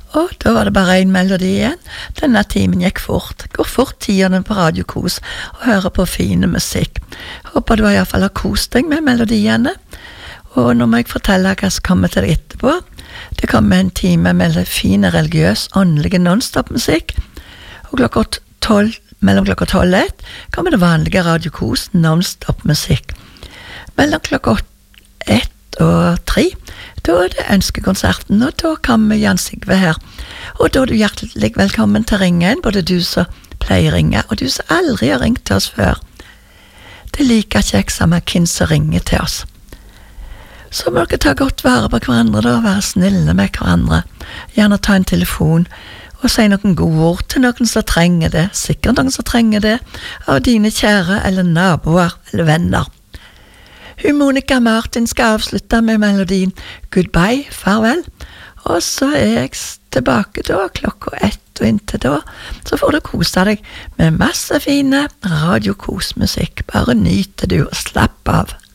Og da var det bare en melodi igjen. Denne timen gikk fort. Går fort tidene på Radio Kos og hører på fine musikk. Håper du i hvert fall har kost deg med melodiene. Og nå må jeg fortelle hva som kommer til deg etterpå. Det kommer en time med fine, religiøs, åndelige non-stop-musikk. Og mellom klokka 12 og 1 kommer det vanlige Radio Kos non-stop-musikk. Mellom klokka 1 og 3 da er det ønskekonserten, og da kommer Jan Sigve her. Og da er du hjertelig velkommen til å ringe inn, både du som pleier ringe, og du som aldri har ringt til oss før. Det er like kjekt sammen hvem som ringer til oss. Så må dere ta godt vare på hverandre da, være snille med hverandre. Gjerne ta en telefon og si noen gode ord til noen som trenger det, sikkert noen som trenger det, av dine kjære eller naboer eller venner. Monica Martin skal avslutte med melodien Goodbye, farvel. Og så er jeg tilbake da, klokka 1, og inntil da, så får du kose deg med masse fine radiokosmusikk. Bare nyte du og slapp av.